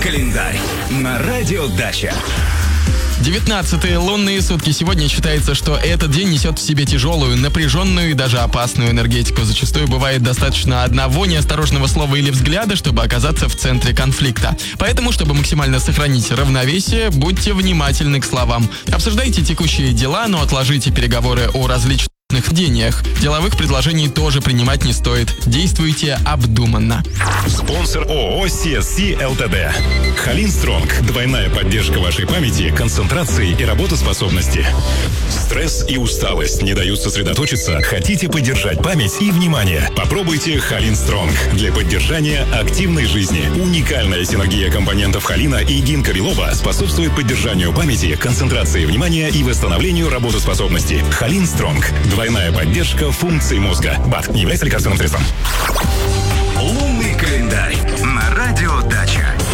календарь на радио Дача. 19-е лунные сутки. Сегодня считается, что этот день несет в себе тяжелую, напряженную и даже опасную энергетику. Зачастую бывает достаточно одного неосторожного слова или взгляда, чтобы оказаться в центре конфликта. Поэтому, чтобы максимально сохранить равновесие, будьте внимательны к словам. Обсуждайте текущие дела, но отложите переговоры о различных денег. Деловых предложений тоже принимать не стоит. Действуйте обдуманно. Спонсор ООО CSC ЛТД. Халин Стронг. Двойная поддержка вашей памяти, концентрации и работоспособности. Стресс и усталость не дают сосредоточиться? Хотите поддержать память и внимание? Попробуйте Халин Стронг для поддержания активной жизни. Уникальная синергия компонентов холина и гинка белоба способствует поддержанию памяти, концентрации внимания и восстановлению работоспособности. Халин Стронг. Двойная поддержка функций мозга. БАД не является лекарственным средством.